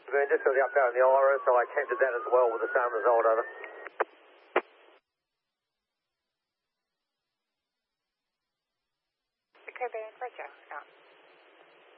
Just got the update on the IRA, so I attempted that as well with the same result, over. Okay, Van, right, Joe.